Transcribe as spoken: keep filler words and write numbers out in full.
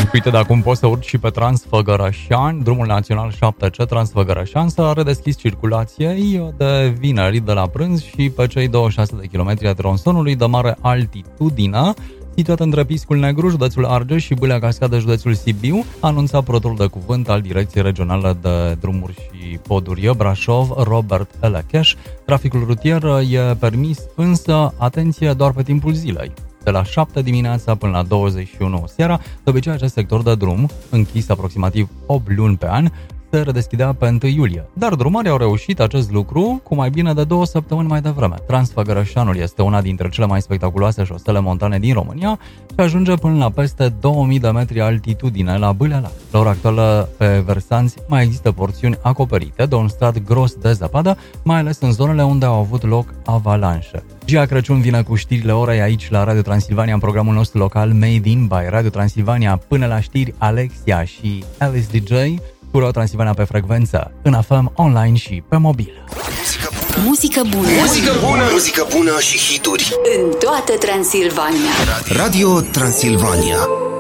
Uite, de acum poți să urci și pe Transfăgărășani, drumul național șapte C Transfăgărășani s-a redeschis circulației de vineri de la prânz și pe cei douăzeci și șase de kilometri a tronsonului de mare altitudine, situat între Piscul Negru, județul Argeș și Bâlea Cascadă, județul Sibiu, a anunțat purtătorul de cuvânt al Direcției Regionale de Drumuri și Poduri Brașov, Robert Elecheș. Traficul rutier e permis, însă, atenție, doar pe timpul zilei. De la șapte dimineața până la douăzeci și unu seara, de obicei acest sector de drum, închis aproximativ opt luni pe an, se redeschidea pe întâi iulie. Dar drumarii au reușit acest lucru cu mai bine de două săptămâni mai devreme. Transfăgărășanul este una dintre cele mai spectaculoase șosele montane din România și ajunge până la peste două mii de metri altitudine la Bâlea Lac. La ora actuală, pe versanți mai există porțiuni acoperite de un strat gros de zăpadă, mai ales în zonele unde au avut loc avalanșe. Gia Crăciun vine cu știrile orei aici la Radio Transilvania, în programul nostru local Made in by Radio Transilvania. Până la știri, Alexia și Alice D J cu Radio Transilvania pe frecvență, în F M, online și pe mobil. Muzică bună. Muzică bună. Muzică bună și hituri în toată Transilvania. Radio Transilvania.